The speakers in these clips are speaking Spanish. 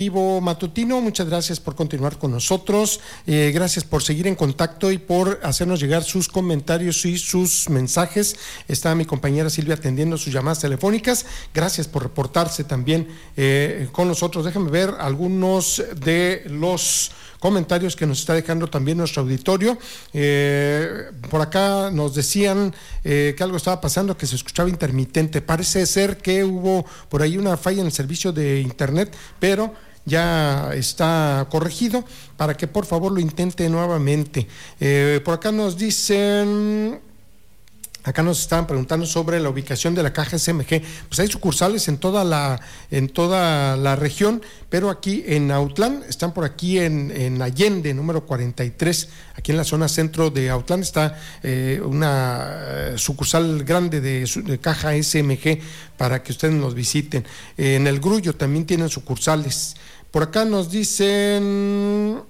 informativo matutino. Muchas gracias por continuar con nosotros. Gracias por seguir en contacto y por hacernos llegar sus comentarios y sus mensajes. Está mi compañera Silvia atendiendo sus llamadas telefónicas. Gracias por reportarse también con nosotros. Déjenme ver algunos de los comentarios que nos está dejando también nuestro auditorio. Por acá nos decían que algo estaba pasando, que se escuchaba intermitente. Parece ser que hubo por ahí una falla en el servicio de internet, pero ya está corregido para que por favor lo intente nuevamente. Por acá nos dicen... Acá nos estaban preguntando sobre la ubicación de la caja SMG. Pues hay sucursales en toda la región, pero aquí en Autlán, están por aquí en Allende, número 43, aquí en la zona centro de Autlán está una sucursal grande de caja SMG para que ustedes nos visiten. En El Grullo también tienen sucursales. Por acá nos dicen...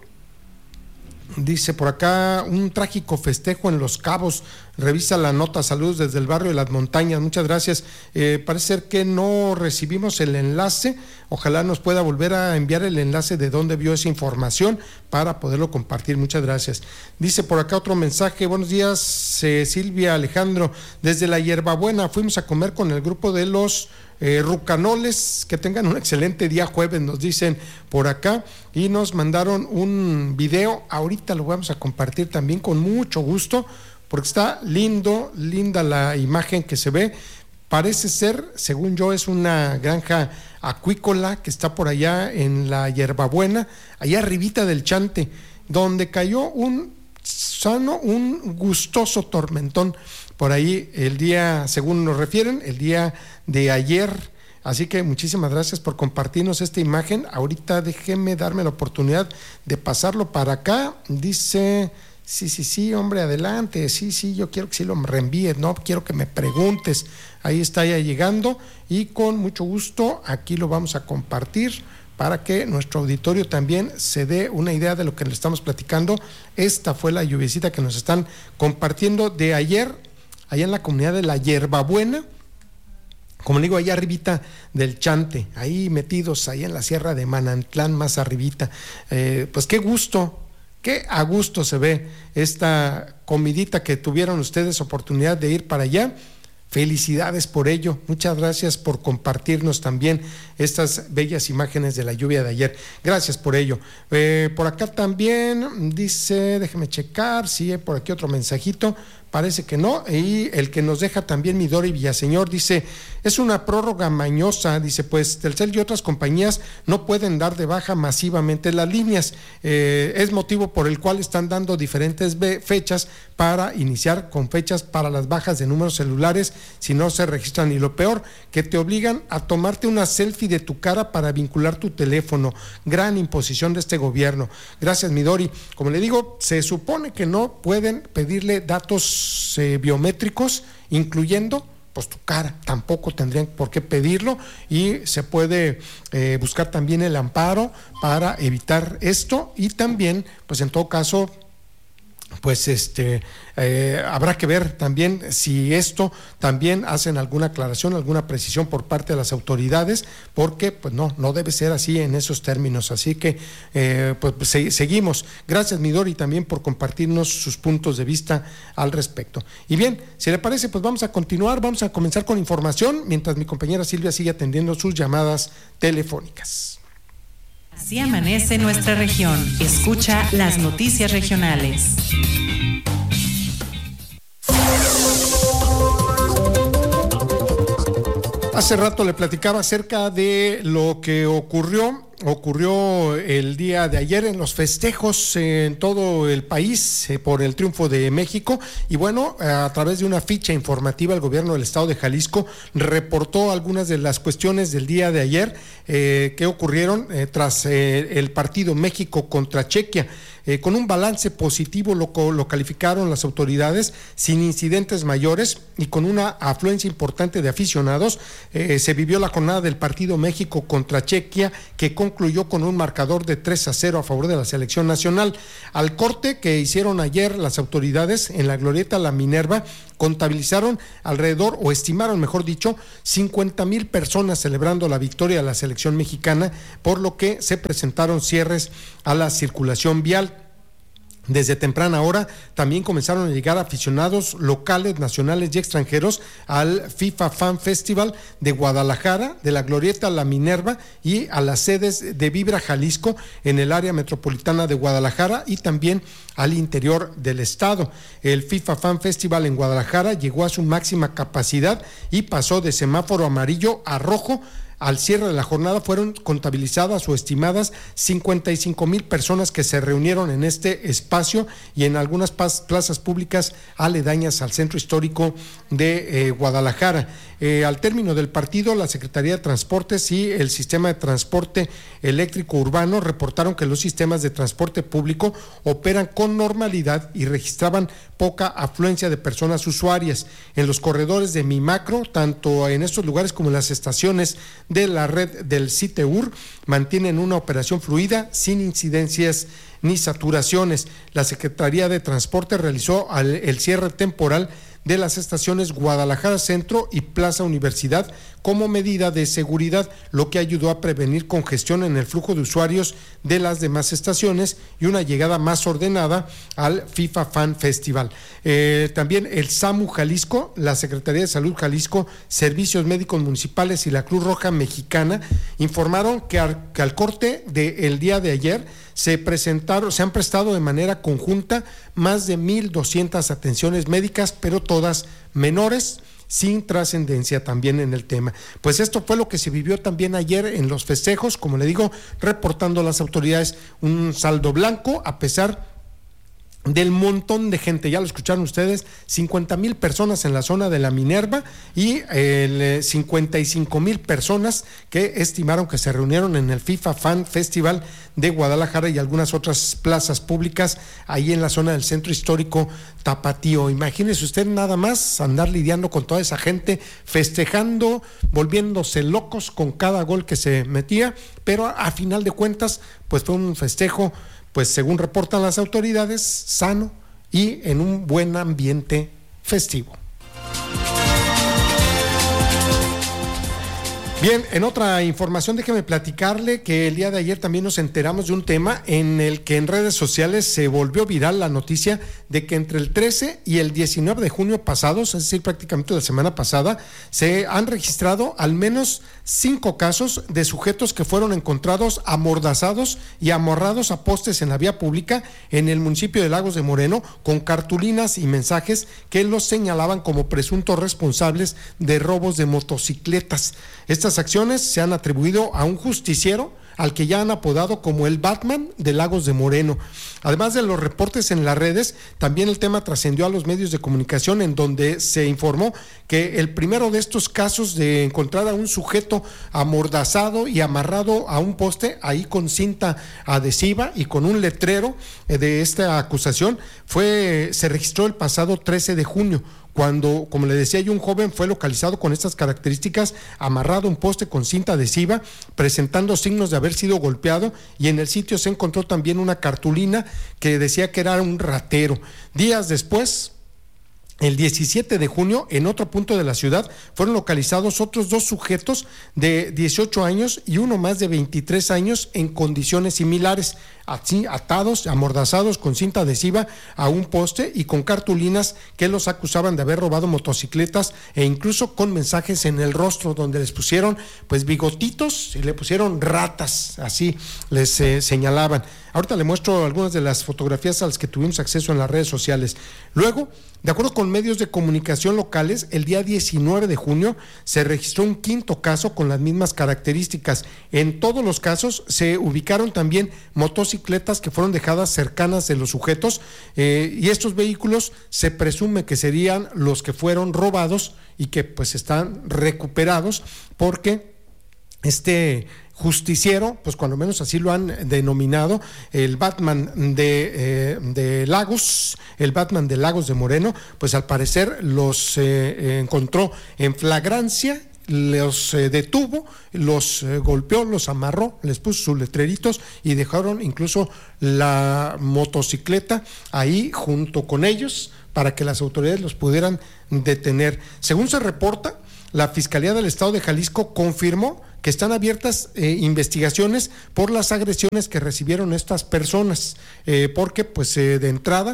Dice por acá, un trágico festejo en Los Cabos. Revisa la nota, saludos desde el barrio de las Montañas, muchas gracias. Parece ser que no recibimos el enlace, ojalá nos pueda volver a enviar el enlace de dónde vio esa información para poderlo compartir, muchas gracias. Dice por acá otro mensaje, buenos días Silvia, Alejandro, desde la Hierbabuena fuimos a comer con el grupo de los Rucanoles, que tengan un excelente día jueves, nos dicen por acá, y nos mandaron un video, ahorita lo vamos a compartir también con mucho gusto, porque está linda la imagen que se ve. Parece ser, según yo, es una granja acuícola que está por allá en la Hierbabuena, allá arribita del Chante, donde cayó un gustoso tormentón por ahí el día, según nos refieren, el día de ayer. Así que muchísimas gracias por compartirnos esta imagen. Ahorita déjeme darme la oportunidad de pasarlo para acá. Dice, sí, hombre, adelante. Sí, yo quiero que sí lo reenvíes, no quiero que me preguntes. Ahí está ya llegando y con mucho gusto aquí lo vamos a compartir para que nuestro auditorio también se dé una idea de lo que le estamos platicando. Esta fue la lluviecita que nos están compartiendo de ayer, allá en la comunidad de la Hierbabuena, como le digo, allá arribita del Chante, ahí metidos, ahí en la sierra de Manantlán, más arribita. Pues qué a gusto se ve esta comidita que tuvieron ustedes oportunidad de ir para allá. Felicidades por ello, muchas gracias por compartirnos también estas bellas imágenes de la lluvia de ayer, gracias por ello. Por acá también dice, déjeme checar, sí, por aquí otro mensajito, parece que no, y el que nos deja también Midori Villaseñor dice, es una prórroga mañosa, dice, pues Telcel y otras compañías no pueden dar de baja masivamente las líneas, es motivo por el cual están dando diferentes fechas para iniciar con fechas para las bajas de números celulares si no se registran, y lo peor, que te obligan a tomarte una selfie de tu cara para vincular tu teléfono, gran imposición de este gobierno. Gracias Midori, como le digo, se supone que no pueden pedirle datos biométricos, incluyendo pues tu cara, tampoco tendrían por qué pedirlo, y se puede buscar también el amparo para evitar esto, y también pues en todo caso pues habrá que ver también si esto también hacen alguna aclaración, alguna precisión por parte de las autoridades, porque pues no debe ser así en esos términos. Así que seguimos. Gracias Midori también por compartirnos sus puntos de vista al respecto. Y bien, si le parece, pues vamos a comenzar con información mientras mi compañera Silvia sigue atendiendo sus llamadas telefónicas. Así amanece nuestra región. Escucha las noticias regionales. Hace rato le platicaba acerca de lo que ocurrió el día de ayer en los festejos en todo el país por el triunfo de México, y bueno, a través de una ficha informativa el gobierno del estado de Jalisco reportó algunas de las cuestiones del día de ayer que ocurrieron tras el partido México contra Chequia. Con un balance positivo lo calificaron las autoridades, sin incidentes mayores y con una afluencia importante de aficionados. Se vivió la jornada del partido México contra Chequia, que concluyó con un marcador de 3-0 a favor de la selección nacional. Al corte que hicieron ayer las autoridades en la glorieta La Minerva, contabilizaron alrededor, o estimaron, mejor dicho, 50,000 personas celebrando la victoria de la selección mexicana, por lo que se presentaron cierres a la circulación vial. Desde temprana hora también comenzaron a llegar aficionados locales, nacionales y extranjeros al FIFA Fan Festival de Guadalajara, de la Glorieta La Minerva y a las sedes de Vibra Jalisco en el área metropolitana de Guadalajara y también al interior del estado. El FIFA Fan Festival en Guadalajara llegó a su máxima capacidad y pasó de semáforo amarillo a rojo. Al cierre de la jornada fueron contabilizadas o estimadas 55,000 personas que se reunieron en este espacio y en algunas plazas públicas aledañas al centro histórico de Guadalajara. Al término del partido, la Secretaría de Transportes y el Sistema de Transporte Eléctrico Urbano reportaron que los sistemas de transporte público operan con normalidad y registraban poca afluencia de personas usuarias. En los corredores de Mimacro, tanto en estos lugares como en las estaciones de la red del CITEUR, mantienen una operación fluida sin incidencias ni saturaciones. La Secretaría de Transporte realizó el cierre temporal de las estaciones Guadalajara Centro y Plaza Universidad como medida de seguridad, lo que ayudó a prevenir congestión en el flujo de usuarios de las demás estaciones y una llegada más ordenada al FIFA Fan Festival. También el SAMU Jalisco, la Secretaría de Salud Jalisco, Servicios Médicos Municipales y la Cruz Roja Mexicana informaron que al corte del día de ayer se han prestado de manera conjunta más de 1,200 atenciones médicas, pero todas menores, sin trascendencia también en el tema. Pues esto fue lo que se vivió también ayer en los festejos, como le digo, reportando las autoridades un saldo blanco, a pesar del montón de gente. Ya lo escucharon ustedes, 50,000 personas en la zona de la Minerva y 55,000 personas que estimaron que se reunieron en el FIFA Fan Festival de Guadalajara y algunas otras plazas públicas ahí en la zona del centro histórico tapatío. Imagínese usted nada más andar lidiando con toda esa gente, festejando, volviéndose locos con cada gol que se metía, pero a final de cuentas pues fue un festejo, pues según reportan las autoridades, sano y en un buen ambiente festivo. Bien, en otra información déjeme platicarle que el día de ayer también nos enteramos de un tema en el que en redes sociales se volvió viral la noticia de que entre el 13 y el 19 de junio pasados, es decir, prácticamente la semana pasada, se han registrado al menos 5 casos de sujetos que fueron encontrados amordazados y amarrados a postes en la vía pública en el municipio de Lagos de Moreno con cartulinas y mensajes que los señalaban como presuntos responsables de robos de motocicletas. Estas acciones se han atribuido a un justiciero al que ya han apodado como el Batman de Lagos de Moreno. Además de los reportes en las redes, también el tema trascendió a los medios de comunicación, en donde se informó que el primero de estos casos de encontrar a un sujeto amordazado y amarrado a un poste, ahí con cinta adhesiva y con un letrero de esta acusación, se registró el pasado 13 de junio. Cuando, como le decía yo, un joven fue localizado con estas características, amarrado a un poste con cinta adhesiva, presentando signos de haber sido golpeado, y en el sitio se encontró también una cartulina que decía que era un ratero. Días después, el 17 de junio, en otro punto de la ciudad, fueron localizados otros 2 sujetos de 18 años y uno más de 23 años en condiciones similares, así atados, amordazados con cinta adhesiva a un poste y con cartulinas que los acusaban de haber robado motocicletas e incluso con mensajes en el rostro donde les pusieron pues bigotitos y le pusieron ratas, así les señalaban. Ahorita le muestro algunas de las fotografías a las que tuvimos acceso en las redes sociales. Luego, de acuerdo con medios de comunicación locales, el día 19 de junio se registró un 5º caso con las mismas características. En todos los casos se ubicaron también motocicletas que fueron dejadas cercanas de los sujetos, y estos vehículos se presume que serían los que fueron robados y que pues están recuperados, porque este justiciero, pues cuando menos así lo han denominado, el Batman de Lagos, el Batman de Lagos de Moreno, pues al parecer los encontró en flagrancia, los detuvo, los golpeó, los amarró, les puso sus letreritos y dejaron incluso la motocicleta ahí junto con ellos para que las autoridades los pudieran detener. Según se reporta, la Fiscalía del Estado de Jalisco confirmó que están abiertas investigaciones por las agresiones que recibieron estas personas, porque pues de entrada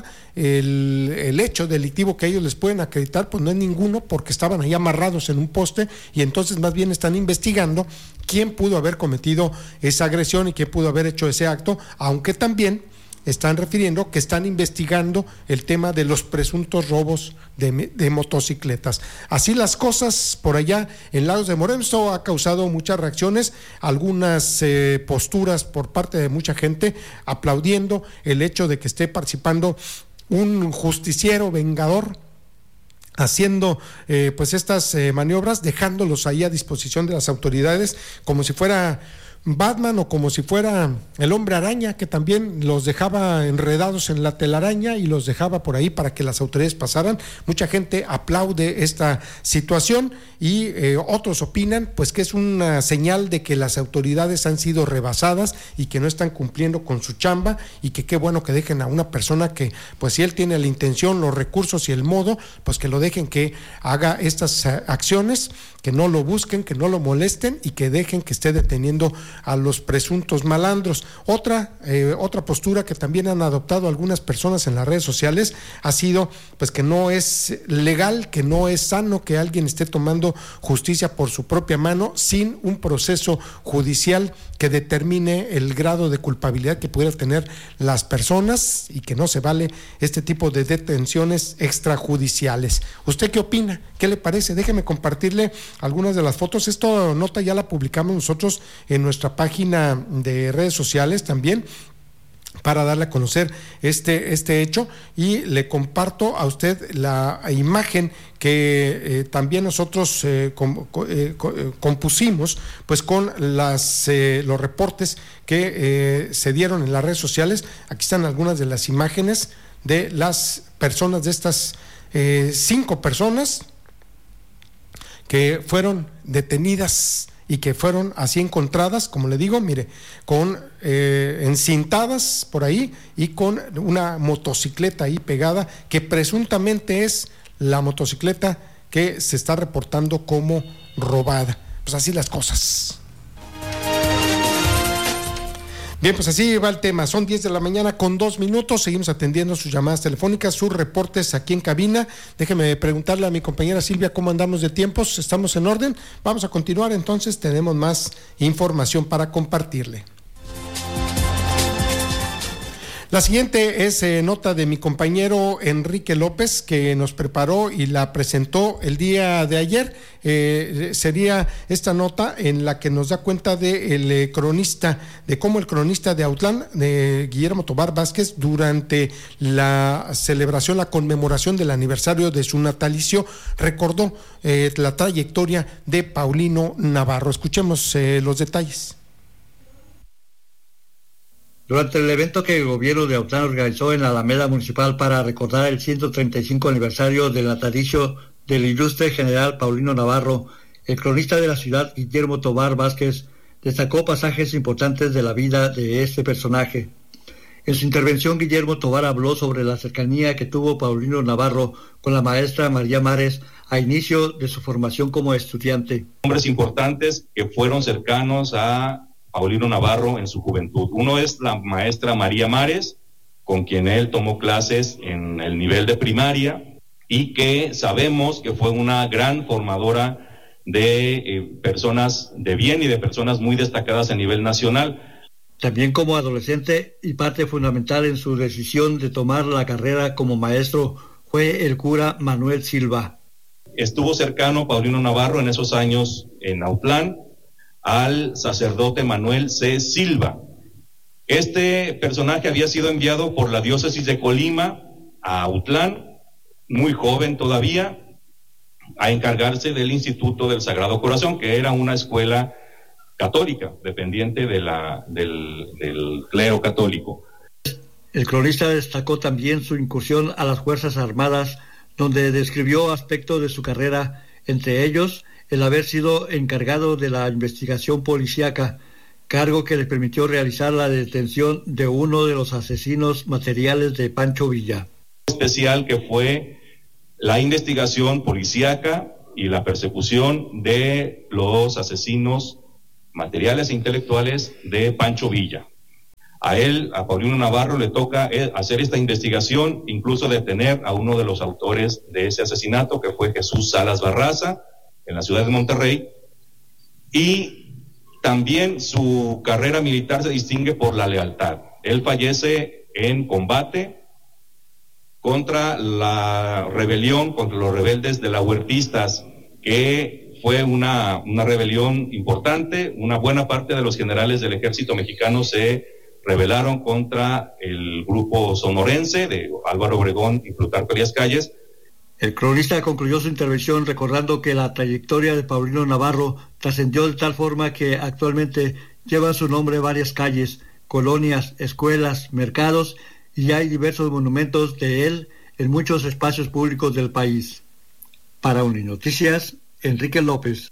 el hecho delictivo que ellos les pueden acreditar pues no es ninguno, porque estaban ahí amarrados en un poste, y entonces más bien están investigando quién pudo haber cometido esa agresión y quién pudo haber hecho ese acto, aunque también están refiriendo que están investigando el tema de los presuntos robos de motocicletas. Así las cosas por allá en Lagos de Moreno. Esto ha causado muchas reacciones, algunas posturas por parte de mucha gente aplaudiendo el hecho de que esté participando un justiciero vengador haciendo pues estas maniobras, dejándolos ahí a disposición de las autoridades como si fuera Batman o como si fuera el Hombre Araña, que también los dejaba enredados en la telaraña y los dejaba por ahí para que las autoridades pasaran. Mucha gente aplaude esta situación y otros opinan pues que es una señal de que las autoridades han sido rebasadas y que no están cumpliendo con su chamba, y que qué bueno que dejen a una persona que pues si él tiene la intención, los recursos y el modo, pues que lo dejen que haga estas acciones, que no lo busquen, que no lo molesten y que dejen que esté deteniendo a los presuntos malandros. Otra postura que también han adoptado algunas personas en las redes sociales ha sido pues que no es legal, que no es sano que alguien esté tomando justicia por su propia mano sin un proceso judicial que determine el grado de culpabilidad que pudieran tener las personas, y que no se vale este tipo de detenciones extrajudiciales. ¿Usted qué opina? ¿Qué le parece? Déjeme compartirle algunas de las fotos. Esta nota ya la publicamos nosotros en nuestra página de redes sociales también, para darle a conocer este hecho, y le comparto a usted la imagen que también nosotros compusimos pues con los reportes que se dieron en las redes sociales. Aquí están algunas de las imágenes de las personas, de estas 5 personas que fueron detenidas y que fueron así encontradas, como le digo, mire, con encintadas por ahí y con una motocicleta ahí pegada, que presuntamente es la motocicleta que se está reportando como robada. Pues así las cosas. Bien, pues así va el tema. Son 10 de la mañana con 2 minutos. Seguimos atendiendo sus llamadas telefónicas, sus reportes aquí en cabina. Déjeme preguntarle a mi compañera Silvia cómo andamos de tiempos. ¿Estamos en orden? Vamos a continuar entonces. Tenemos más información para compartirle. La siguiente es nota de mi compañero Enrique López, que nos preparó y la presentó el día de ayer. Sería esta nota en la que nos da cuenta de cómo el cronista de Autlán, de Guillermo Tobar Vázquez, durante la celebración, la conmemoración del aniversario de su natalicio, recordó la trayectoria de Paulino Navarro. Escuchemos los detalles. Durante el evento que el gobierno de Autlán organizó en la Alameda Municipal para recordar el 135 aniversario del natalicio del ilustre general Paulino Navarro, el cronista de la ciudad, Guillermo Tobar Vázquez, destacó pasajes importantes de la vida de este personaje. En su intervención, Guillermo Tobar habló sobre la cercanía que tuvo Paulino Navarro con la maestra María Mares a inicio de su formación como estudiante. Hombres importantes que fueron cercanos a Paulino Navarro en su juventud. Uno es la maestra María Mares, con quien él tomó clases en el nivel de primaria y que sabemos que fue una gran formadora de personas de bien y de personas muy destacadas a nivel nacional. También como adolescente y parte fundamental en su decisión de tomar la carrera como maestro fue el cura Manuel Silva. Estuvo cercano Paulino Navarro en esos años en Autlán al sacerdote Manuel C. Silva. Este personaje había sido enviado por la diócesis de Colima a Autlán, muy joven todavía, a encargarse del Instituto del Sagrado Corazón, que era una escuela católica, dependiente de del clero católico. El cronista destacó también su incursión a las Fuerzas Armadas, donde describió aspectos de su carrera, entre ellos el haber sido encargado de la investigación policíaca, cargo que le permitió realizar la detención de uno de los asesinos materiales de Pancho Villa. Especial que fue la investigación policíaca y la persecución de los asesinos materiales e intelectuales de Pancho Villa. A él, a Paulino Navarro, le toca hacer esta investigación, incluso detener a uno de los autores de ese asesinato, que fue Jesús Salas Barraza, en la ciudad de Monterrey, y también su carrera militar se distingue por la lealtad. Él fallece en combate contra la rebelión, contra los rebeldes de las huertistas, que fue una rebelión importante. Una buena parte de los generales del ejército mexicano se rebelaron contra el grupo sonorense de Álvaro Obregón y Plutarco Elías Calles. El cronista concluyó su intervención recordando que la trayectoria de Paulino Navarro trascendió de tal forma que actualmente llevan su nombre varias calles, colonias, escuelas, mercados, y hay diversos monumentos de él en muchos espacios públicos del país. Para Uninoticias, Enrique López.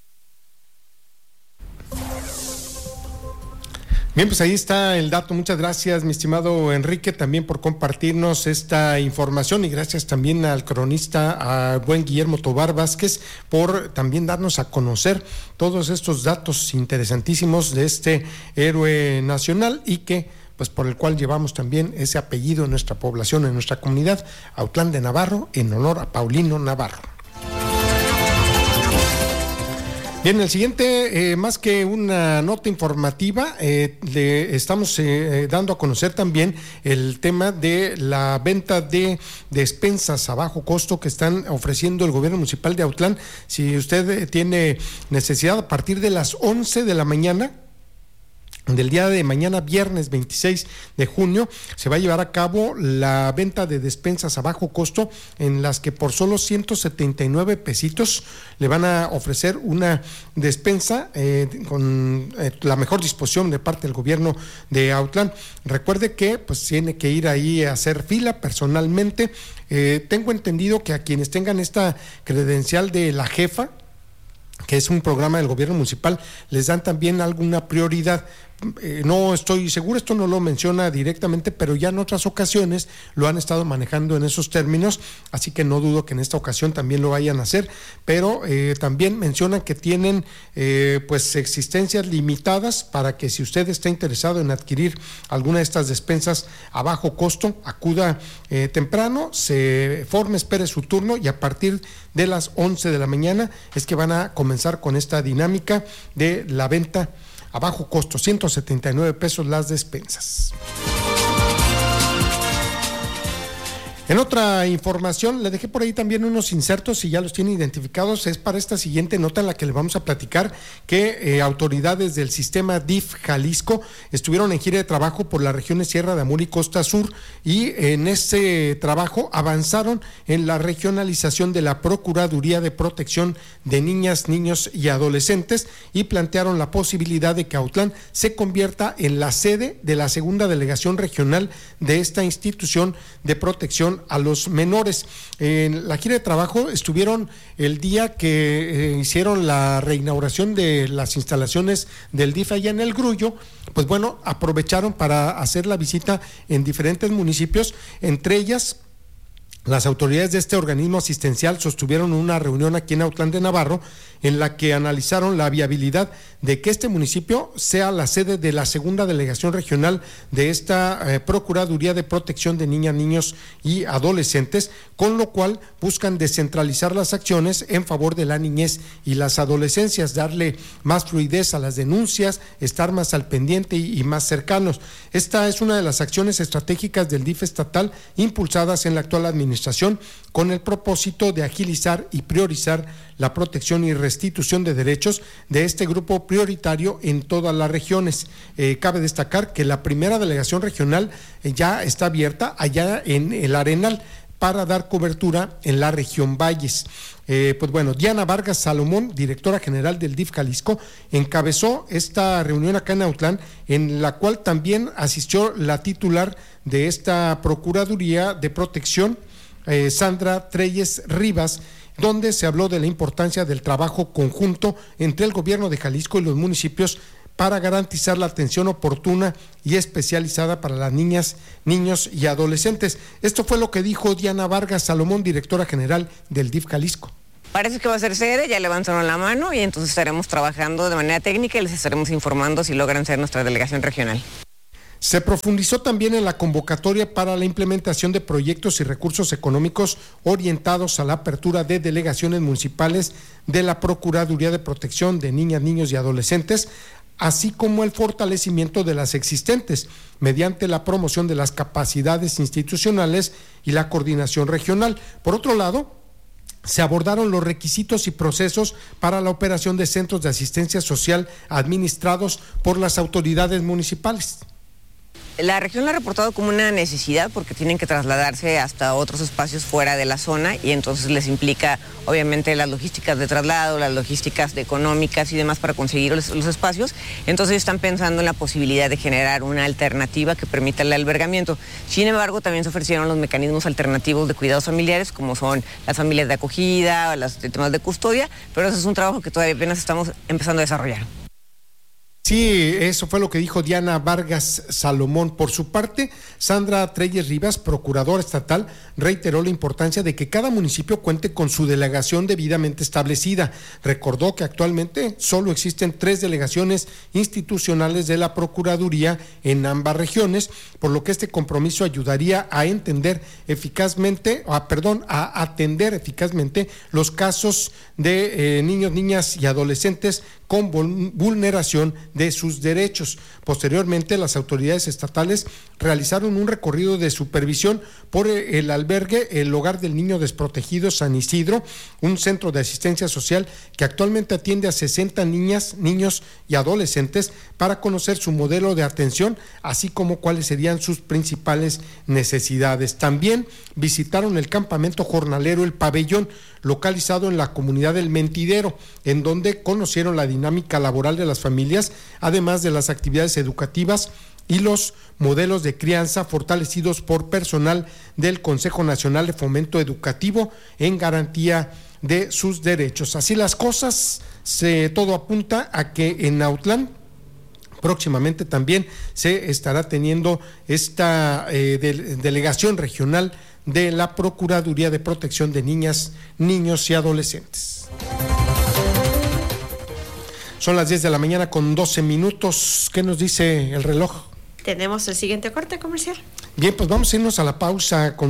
Bien, pues ahí está el dato. Muchas gracias, mi estimado Enrique, también por compartirnos esta información, y gracias también al cronista, a buen Guillermo Tobar Vázquez, por también darnos a conocer todos estos datos interesantísimos de este héroe nacional, y que pues por el cual llevamos también ese apellido en nuestra población, en nuestra comunidad, Autlán de Navarro, en honor a Paulino Navarro. Bien, el siguiente, más que una nota informativa, le estamos dando a conocer también el tema de la venta de despensas a bajo costo que están ofreciendo el gobierno municipal de Autlán. Si usted tiene necesidad, a partir de las 11 de la mañana, del día de mañana, viernes 26 de junio, se va a llevar a cabo la venta de despensas a bajo costo, en las que por solo 179 pesitos le van a ofrecer una despensa con la mejor disposición de parte del gobierno de Autlán. Recuerde que pues tiene que ir ahí a hacer fila personalmente. Tengo entendido que a quienes tengan esta credencial de la jefa, que es un programa del gobierno municipal, les dan también alguna prioridad. No estoy seguro, esto no lo menciona directamente, pero ya en otras ocasiones lo han estado manejando en esos términos, así que no dudo que en esta ocasión también lo vayan a hacer, pero también mencionan que tienen pues existencias limitadas, para que si usted está interesado en adquirir alguna de estas despensas a bajo costo, acuda temprano, se forme, espere su turno, y a partir de las 11 de la mañana es que van a comenzar con esta dinámica de la venta a bajo costo, 179 pesos las despensas. En otra información, le dejé por ahí también unos insertos, si ya los tiene identificados, es para esta siguiente nota en la que le vamos a platicar que autoridades del sistema DIF Jalisco estuvieron en gira de trabajo por las regiones Sierra de Amur y Costa Sur, y en ese trabajo avanzaron en la regionalización de la Procuraduría de Protección de Niñas, Niños y Adolescentes, y plantearon la posibilidad de que Autlán se convierta en la sede de la segunda delegación regional de esta institución de protección a los menores. En la gira de trabajo estuvieron el día que hicieron la reinauguración de las instalaciones del DIF allá en El Grullo. Pues bueno, aprovecharon para hacer la visita en diferentes municipios, entre ellas las autoridades de este organismo asistencial sostuvieron una reunión aquí en Autlán de Navarro, en la que analizaron la viabilidad de que este municipio sea la sede de la segunda delegación regional de esta Procuraduría de Protección de Niñas, Niños y Adolescentes, con lo cual buscan descentralizar las acciones en favor de la niñez y las adolescencias, darle más fluidez a las denuncias, estar más al pendiente y más cercanos. Esta es una de las acciones estratégicas del DIF estatal impulsadas en la actual administración, con el propósito de agilizar y priorizar la protección y restitución de derechos de este grupo prioritario en todas las regiones. Cabe destacar que la primera delegación regional ya está abierta allá en el Arenal para dar cobertura en la región Valles. Pues bueno, Diana Vargas Salomón, directora general del DIF Jalisco, encabezó esta reunión acá en Autlán, en la cual también asistió la titular de esta Procuraduría de Protección, Sandra Treyes Rivas, donde se habló de la importancia del trabajo conjunto entre el gobierno de Jalisco y los municipios para garantizar la atención oportuna y especializada para las niñas, niños y adolescentes. Esto fue lo que dijo Diana Vargas Salomón, directora general del DIF Jalisco. Parece que va a ser sede, ya levantaron la mano y entonces estaremos trabajando de manera técnica y les estaremos informando si logran ser nuestra delegación regional. Se profundizó también en la convocatoria para la implementación de proyectos y recursos económicos orientados a la apertura de delegaciones municipales de la Procuraduría de Protección de Niñas, Niños y Adolescentes, así como el fortalecimiento de las existentes, mediante la promoción de las capacidades institucionales y la coordinación regional. Por otro lado, se abordaron los requisitos y procesos para la operación de centros de asistencia social administrados por las autoridades municipales. La región lo ha reportado como una necesidad porque tienen que trasladarse hasta otros espacios fuera de la zona y entonces les implica obviamente las logísticas de traslado, las logísticas económicas y demás para conseguir los espacios. Entonces están pensando en la posibilidad de generar una alternativa que permita el albergamiento. Sin embargo, también se ofrecieron los mecanismos alternativos de cuidados familiares, como son las familias de acogida, los temas de custodia, pero eso es un trabajo que todavía apenas estamos empezando a desarrollar. Sí, eso fue lo que dijo Diana Vargas Salomón. Por su parte, Sandra Treyes Rivas, procuradora estatal, reiteró la importancia de que cada municipio cuente con su delegación debidamente establecida. Recordó que actualmente solo existen 3 delegaciones institucionales de la Procuraduría en ambas regiones, por lo que este compromiso ayudaría a atender eficazmente los casos de niños, niñas y adolescentes con vulneración de sus derechos. Posteriormente, las autoridades estatales realizaron un recorrido de supervisión por el albergue El Hogar del Niño Desprotegido San Isidro, un centro de asistencia social que actualmente atiende a 60 niñas, niños y adolescentes para conocer su modelo de atención, así como cuáles serían sus principales necesidades. También visitaron el campamento jornalero El Pabellón, localizado en la comunidad del Mentidero, en donde conocieron la dinámica laboral de las familias, además de las actividades educativas y los modelos de crianza fortalecidos por personal del Consejo Nacional de Fomento Educativo en garantía de sus derechos. Así las cosas, todo apunta a que en Autlán próximamente también se estará teniendo esta delegación regional de la Procuraduría de Protección de Niñas, Niños y Adolescentes. Son las 10 de la mañana con 12 minutos. ¿Qué nos dice el reloj? Tenemos el siguiente corte comercial. Bien, pues vamos a irnos a la pausa con